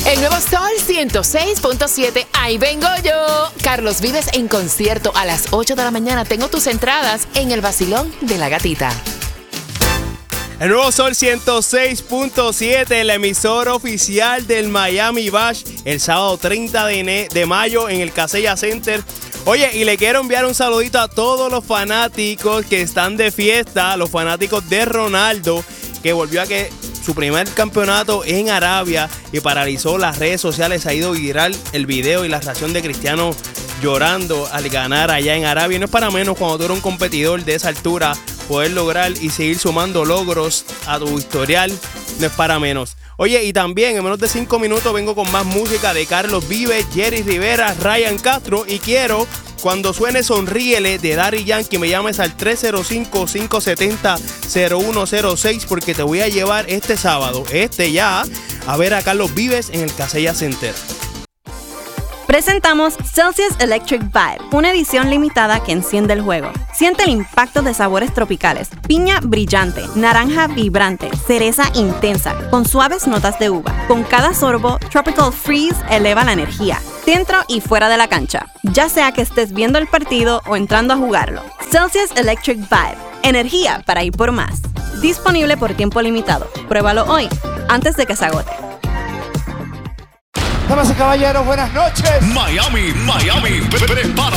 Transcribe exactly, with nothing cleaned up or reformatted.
El nuevo Sol ciento seis punto siete. Ahí vengo yo. Carlos Vives en concierto a las ocho de la mañana. Tengo tus entradas en el Vacilón de la Gatita. El nuevo Sol ciento seis punto siete, la emisora oficial del Miami Bash, el sábado treinta de mayo en el Casella Center. Oye, y le quiero enviar un saludito a todos los fanáticos que están de fiesta, los fanáticos de Ronaldo, que volvió a que su primer campeonato en Arabia y paralizó las redes sociales. Ha ido viral el video y la reacción de Cristiano llorando al ganar allá en Arabia. Y no es para menos cuando tú eres un competidor de esa altura, poder lograr y seguir sumando logros a tu historial, no es para menos. Oye, y también en menos de cinco minutos vengo con más música de Carlos Vives, Jerry Rivera, Ryan Castro, y quiero, cuando suene Sonríele de Daddy Yankee, me llames al tres cero cinco, cinco siete cero, cero uno cero seis porque te voy a llevar este sábado, este ya, a ver a Carlos Vives en el Casella Center. Presentamos Celsius Electric Vibe, una edición limitada que enciende el juego. Siente el impacto de sabores tropicales, piña brillante, naranja vibrante, cereza intensa, con suaves notas de uva. Con cada sorbo, Tropical Freeze eleva la energía, dentro y fuera de la cancha, ya sea que estés viendo el partido o entrando a jugarlo. Celsius Electric Vibe, energía para ir por más. Disponible por tiempo limitado. Pruébalo hoy, antes de que se agote. Damas y caballeros, buenas noches. Miami, Miami, prepárate